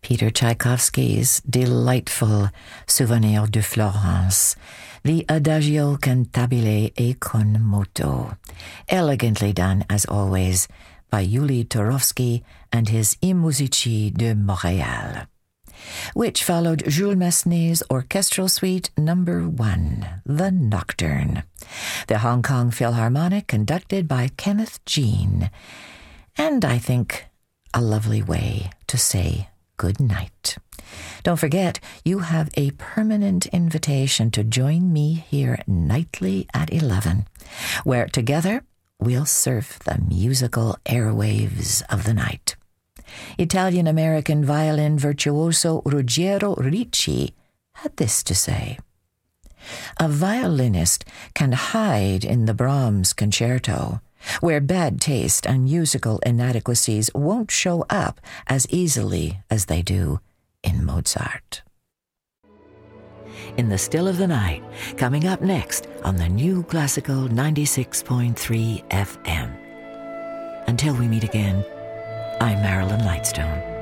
Peter Tchaikovsky's delightful Souvenir de Florence, the Adagio Cantabile e con moto, elegantly done as always by Yuli Turovsky and his I Musici de Montréal, which followed Jules Massenet's Orchestral Suite No. 1, The Nocturne, the Hong Kong Philharmonic conducted by Kenneth Jean, and I think a lovely way to say good night. Don't forget, you have a permanent invitation to join me here nightly at 11, where together we'll surf the musical airwaves of the night. Italian-American violin virtuoso Ruggiero Ricci had this to say: "A violinist can hide in the Brahms concerto, where bad taste and musical inadequacies won't show up as easily as they do in Mozart." In the Still of the Night, coming up next on the New Classical 96.3 FM. Until we meet again, I'm Marilyn Lightstone.